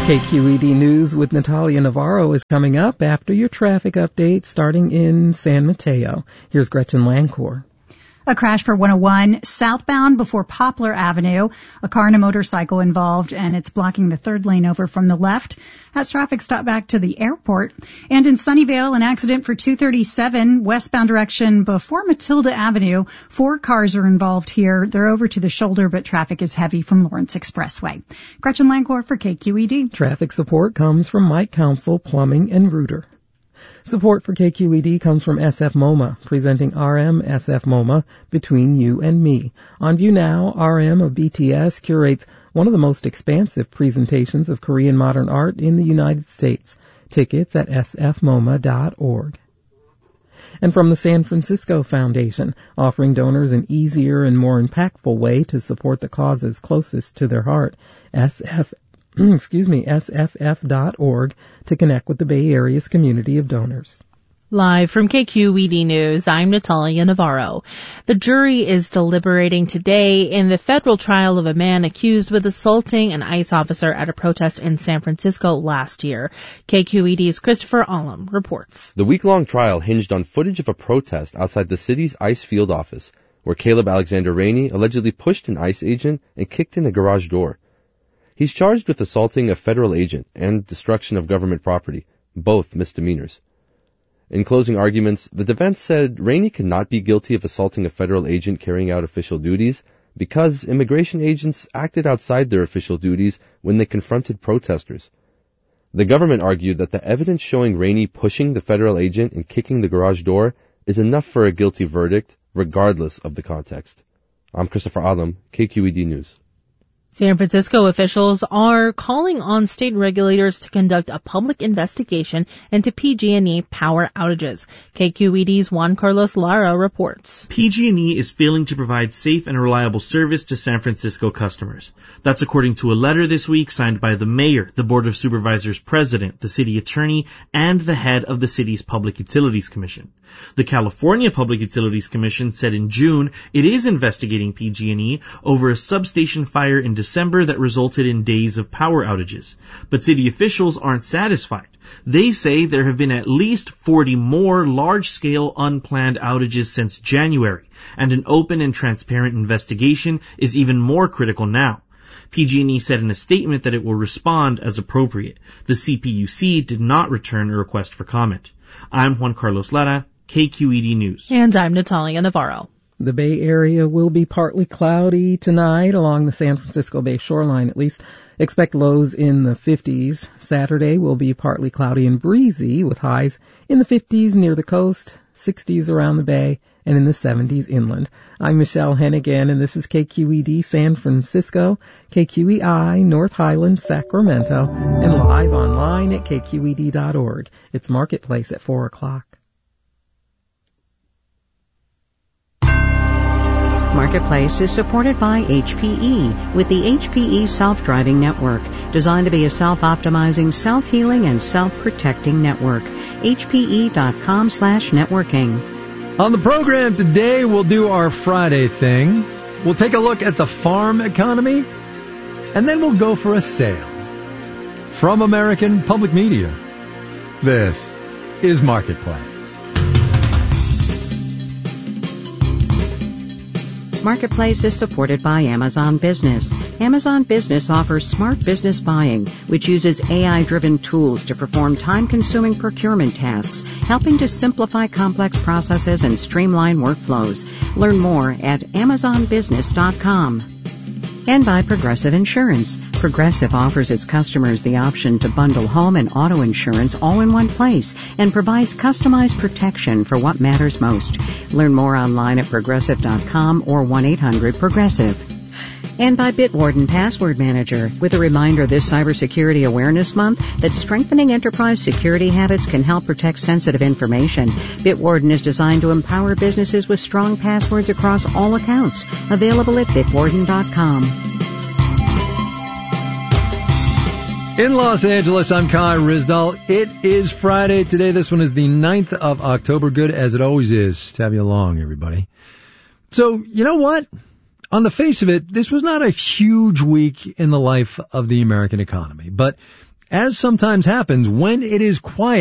KQED News with Natalia Navarro is coming up after your traffic update starting in San Mateo. Here's Gretchen Lancourt. A crash for 101 southbound before Poplar Avenue. A car and a motorcycle involved, and it's blocking the third lane over from the left. Has traffic stopped back to the airport. And in Sunnyvale, an accident for 237 westbound direction before Matilda Avenue. 4 cars are involved here. They're over to the shoulder, but traffic is heavy from Lawrence Expressway. Gretchen Lancourt for KQED. Traffic support comes from Mike Council Plumbing and Rooter. Support for KQED comes from SF MoMA, presenting RM SF MoMA, Between You and Me. On view now, RM of BTS curates one of the most expansive presentations of Korean modern art in the United States. Tickets at sfmoma.org. And from the San Francisco Foundation, offering donors an easier and more impactful way to support the causes closest to their heart. SFF.org to connect with the Bay Area's community of donors. Live from KQED News, I'm Natalia Navarro. The jury is deliberating today in the federal trial of a man accused with assaulting an ICE officer at a protest in San Francisco last year. KQED's Christopher Allam reports. The week-long trial hinged on footage of a protest outside the city's ICE field office, where Caleb Alexander Rainey allegedly pushed an ICE agent and kicked in a garage door. He's charged with assaulting a federal agent and destruction of government property, both misdemeanors. In closing arguments, the defense said Rainey could not be guilty of assaulting a federal agent carrying out official duties because immigration agents acted outside their official duties when they confronted protesters. The government argued that the evidence showing Rainey pushing the federal agent and kicking the garage door is enough for a guilty verdict, regardless of the context. I'm Christopher Allam, KQED News. San Francisco officials are calling on state regulators to conduct a public investigation into PG&E power outages. KQED's Juan Carlos Lara reports. PG&E is failing to provide safe and reliable service to San Francisco customers. That's according to a letter this week signed by the mayor, the Board of Supervisors president, the city attorney, and the head of the city's Public Utilities Commission. The California Public Utilities Commission said in June it is investigating PG&E over a substation fire in December that resulted in days of power outages. But city officials aren't satisfied. They say there have been at least 40 more large-scale unplanned outages since January, and an open and transparent investigation is even more critical now. PG&E said in a statement that it will respond as appropriate. The CPUC did not return a request for comment. I'm Juan Carlos Lara, KQED News. And I'm Natalia Navarro. The Bay Area will be partly cloudy tonight along the San Francisco Bay shoreline, at least. Expect lows in the 50s. Saturday will be partly cloudy and breezy with highs in the 50s near the coast, 60s around the bay, and in the 70s inland. I'm Michelle Hennigan, and this is KQED San Francisco, KQEI North Highland, Sacramento, and live online at kqed.org. It's Marketplace at 4 o'clock. Marketplace is supported by HPE with the HPE Self-Driving Network, designed to be a self-optimizing, self-healing, and self-protecting network. HPE.com/networking. On the program today, we'll do our Friday thing. We'll take a look at the farm economy, and then we'll go for a sail. From American Public Media, this is Marketplace. Marketplace is supported by Amazon Business. Amazon Business offers smart business buying, which uses AI-driven tools to perform time-consuming procurement tasks, helping to simplify complex processes and streamline workflows. Learn more at amazonbusiness.com. And by Progressive Insurance. Progressive offers its customers the option to bundle home and auto insurance all in one place and provides customized protection for what matters most. Learn more online at progressive.com or 1-800-PROGRESSIVE. And by Bitwarden Password Manager, with a reminder this Cybersecurity Awareness Month that strengthening enterprise security habits can help protect sensitive information. Bitwarden is designed to empower businesses with strong passwords across all accounts. Available at bitwarden.com. In Los Angeles, I'm Kai Rizdal. It is Friday today. This one is the 9th of October. Good as it always is to have you along, everybody. So, you know what? On the face of it, this was not a huge week in the life of the American economy, but as sometimes happens when it is quiet